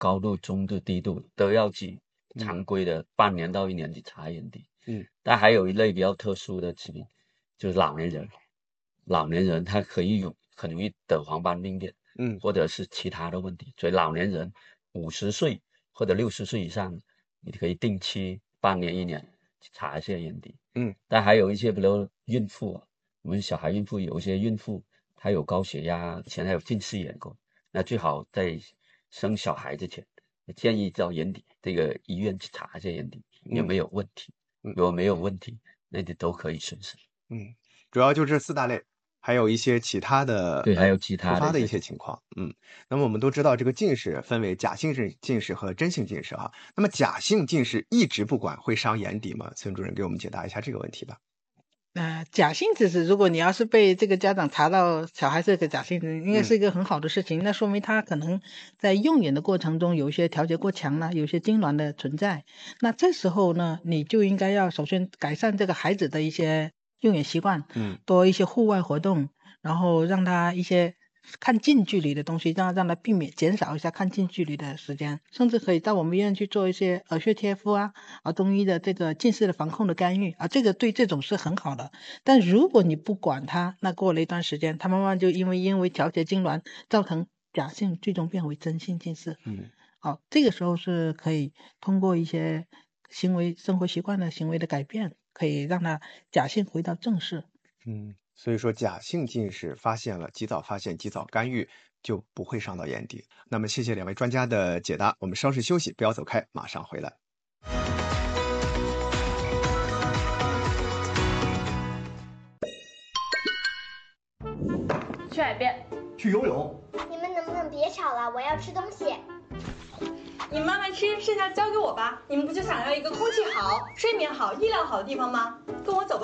高度、中度、低度都要去常规的半年到1年去查眼底。但还有一类比较特殊的疾病，就是老年人。老年人他很容易得黄斑病变，或者是其他的问题，所以老年人50岁或者60岁以上，你可以定期半年1年去查一下眼底。但还有一些比如孕妇啊，我们小孩孕妇有一些孕妇她有高血压，以前还有近视眼过，那最好在生小孩之前，建议到眼底这个医院去查一下眼底有没有问题。如果没有问题，那你都可以顺势。 主要就这4大类，还有一些其他的对，还有其他的突发的一些情况。那么我们都知道这个近视分为假性近视和真性近视哈。那么假性近视一直不管会伤眼底吗？孙主任给我们解答一下这个问题吧。 假性近视，如果你要是被这个家长查到小孩是个假性近视，应该是一个很好的事情。那说明他可能在用眼的过程中有一些调节过强了，有一些痉挛的存在。那这时候呢，你就应该要首先改善这个孩子的一些用眼习惯，多一些户外活动，然后让他一些看近距离的东西，让他减少一下看近距离的时间，甚至可以到我们医院去做一些耳穴贴敷啊，中医的这个近视的防控的干预啊，这个对这种是很好的。但如果你不管它，那过了一段时间，它慢慢就因为调节痉挛造成假性，最终变为真性近视。这个时候是可以通过一些生活习惯的行为的改变，可以让它假性回到正视。 所以说假性近视发现了，及早发现，及早干预，就不会伤到眼底。那么谢谢2位专家的解答，我们稍事休息，不要走开，马上回来。 去海边， 去游泳。 你们能不能别吵了？我要吃东西。 你慢慢吃，剩下交给我吧。你们不就想要一个空气好、睡眠好、医疗好的地方吗？跟我走吧。